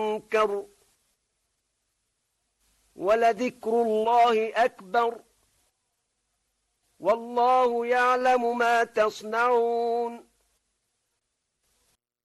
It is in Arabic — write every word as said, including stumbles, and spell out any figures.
منكر ولذكر الله أكبر والله يعلم ما تصنعون